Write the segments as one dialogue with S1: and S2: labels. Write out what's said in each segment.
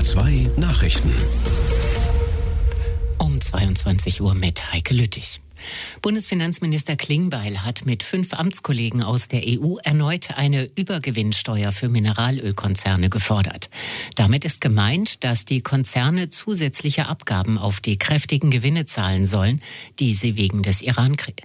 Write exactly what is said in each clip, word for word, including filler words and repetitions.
S1: zwei Nachrichten.
S2: Um zweiundzwanzig Uhr mit Heike Lüttich. Bundesfinanzminister Klingbeil hat mit fünf Amtskollegen aus der E U erneut eine Übergewinnsteuer für Mineralölkonzerne gefordert. Damit ist gemeint, dass die Konzerne zusätzliche Abgaben auf die kräftigen Gewinne zahlen sollen, die sie wegen des Iran-Kriegs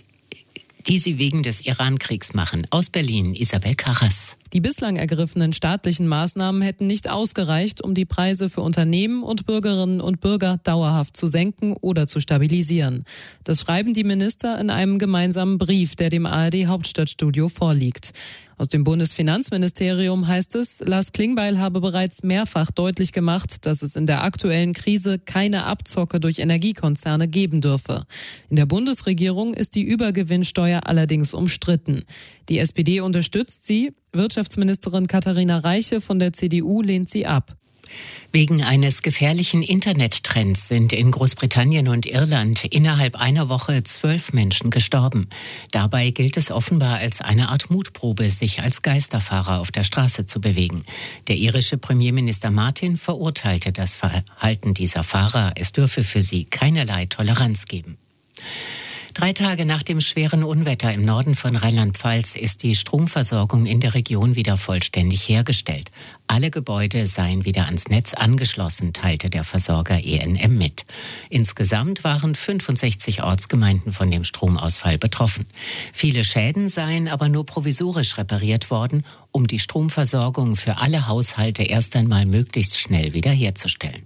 S2: die sie wegen des Iran-Kriegs machen. Aus Berlin, Isabel Karras.
S3: Die bislang ergriffenen staatlichen Maßnahmen hätten nicht ausgereicht, um die Preise für Unternehmen und Bürgerinnen und Bürger dauerhaft zu senken oder zu stabilisieren. Das schreiben die Minister in einem gemeinsamen Brief, der dem A R D-Hauptstadtstudio vorliegt. Aus dem Bundesfinanzministerium heißt es, Lars Klingbeil habe bereits mehrfach deutlich gemacht, dass es in der aktuellen Krise keine Abzocke durch Energiekonzerne geben dürfe. In der Bundesregierung ist die Übergewinnsteuer allerdings umstritten. Die S P D unterstützt sie, Wirtschaftsministerin Katharina Reiche von der C D U lehnt sie ab.
S2: Wegen eines gefährlichen Internettrends sind in Großbritannien und Irland innerhalb einer Woche zwölf Menschen gestorben. Dabei gilt es offenbar als eine Art Mutprobe, sich als Geisterfahrer auf der Straße zu bewegen. Der irische Premierminister Martin verurteilte das Verhalten dieser Fahrer. Es dürfe für sie keinerlei Toleranz geben. Drei Tage nach dem schweren Unwetter im Norden von Rheinland-Pfalz ist die Stromversorgung in der Region wieder vollständig hergestellt. Alle Gebäude seien wieder ans Netz angeschlossen, teilte der Versorger E N M mit. Insgesamt waren fünfundsechzig Ortsgemeinden von dem Stromausfall betroffen. Viele Schäden seien aber nur provisorisch repariert worden, um die Stromversorgung für alle Haushalte erst einmal möglichst schnell wiederherzustellen.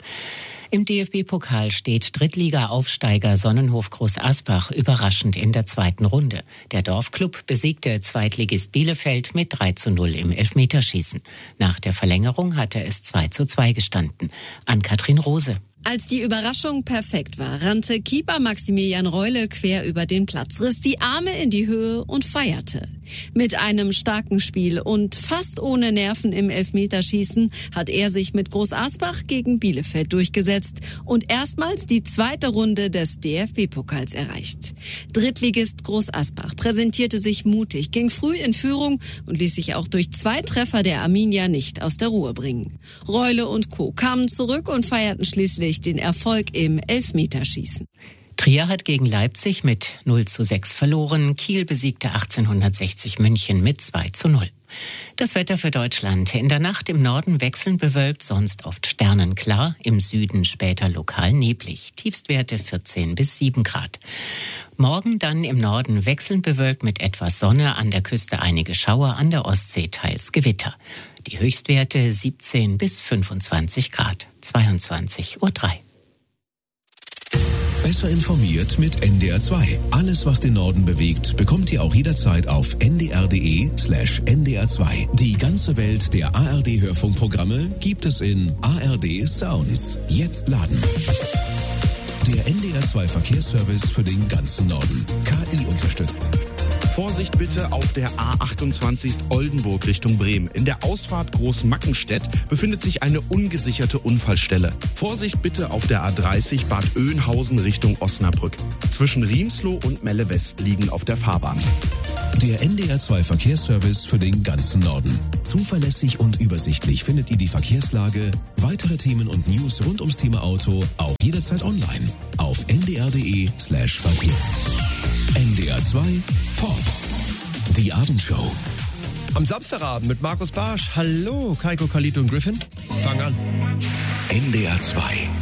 S2: Im D F B-Pokal steht Drittliga-Aufsteiger Sonnenhof Groß Asbach überraschend in der zweiten Runde. Der Dorfklub besiegte Zweitligist Bielefeld mit drei zu null im Elfmeterschießen. Nach der Verlängerung hatte es zwei zu zwei gestanden. Ann-Kathrin Rose.
S4: Als die Überraschung perfekt war, rannte Keeper Maximilian Reule quer über den Platz, riss die Arme in die Höhe und feierte. Mit einem starken Spiel und fast ohne Nerven im Elfmeterschießen hat er sich mit Groß Asbach gegen Bielefeld durchgesetzt und erstmals die zweite Runde des D F B-Pokals erreicht. Drittligist Groß Asbach präsentierte sich mutig, ging früh in Führung und ließ sich auch durch zwei Treffer der Arminia nicht aus der Ruhe bringen. Reule und Co. kamen zurück und feierten schließlich den Erfolg im Elfmeterschießen.
S2: Trier hat gegen Leipzig mit null zu sechs verloren. Kiel besiegte achtzehnhundertsechzig München mit zwei zu null. Das Wetter für Deutschland. In der Nacht im Norden wechselnd bewölkt, sonst oft sternenklar. Im Süden später lokal neblig. Tiefstwerte vierzehn bis sieben Grad. Morgen dann im Norden wechselnd bewölkt mit etwas Sonne. An der Küste einige Schauer, an der Ostsee teils Gewitter. Die Höchstwerte siebzehn bis fünfundzwanzig Grad. zweiundzwanzig Uhr drei.
S1: Besser informiert mit N D R zwei. Alles, was den Norden bewegt, bekommt ihr auch jederzeit auf n d r punkt d e slash n d r zwei. Die ganze Welt der A R D-Hörfunkprogramme gibt es in A R D Sounds. Jetzt laden. Der N D R zwei Verkehrsservice für den ganzen Norden. K I unterstützt.
S5: Vorsicht bitte auf der A achtundzwanzig Oldenburg Richtung Bremen. In der Ausfahrt Großmackenstedt befindet sich eine ungesicherte Unfallstelle. Vorsicht bitte auf der A dreißig Bad Oeynhausen Richtung Osnabrück. Zwischen Riemsloh und Melle West liegen auf der Fahrbahn.
S1: Der N D R zwei Verkehrsservice für den ganzen Norden. Zuverlässig und übersichtlich findet ihr die Verkehrslage, weitere Themen und News rund ums Thema Auto auch jederzeit online auf n d r punkt d e slash verkehr. N D R zwei Pop. Die Abendshow.
S6: Am Samstagabend mit Markus Barsch. Hallo, Kaiko, Kalito und Griffin. Fang an.
S1: N D R zwei.